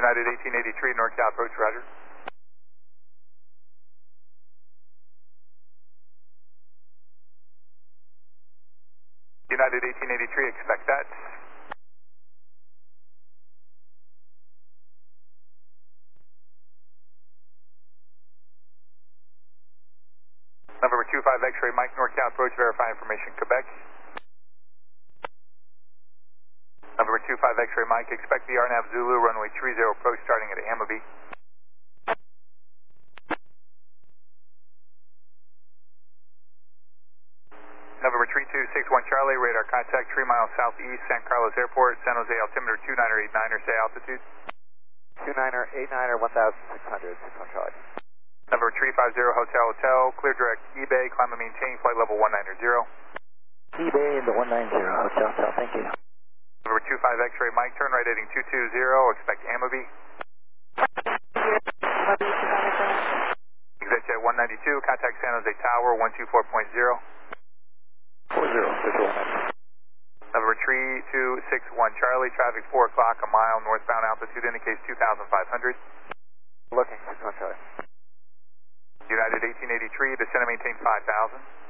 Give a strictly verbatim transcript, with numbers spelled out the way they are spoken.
United eighteen eighty-three, NorCal approach, roger. United eighteen eighty-three, expect that. November two five X-ray, Mike, NorCal approach, verify information, Quebec. November two five X-ray, Mike, expect the R N A V Zulu, runway three zero approach starting at Amaby. November three two six one Charlie, radar contact three miles southeast, San Carlos Airport, San Jose altimeter two niner eight niner, say altitude. two niner eight niner, one thousand six hundred, six one Charlie. Number three five zero Hotel Hotel, clear direct eBay, climb and maintain, flight level one ninety. eBay in the one ninety, Hotel Hotel, thank you. Number two five X-ray, Mike, turn right heading two two zero, expect Amaby. ExitJet one ninety-two, contact San Jose Tower one two four point zero. four zero, six one nine. Number three two six one Charlie, traffic four o'clock, a mile, northbound altitude indicates two thousand five hundred. Looking, six one Charlie. United eighteen eighty-three, descend and maintain five thousand.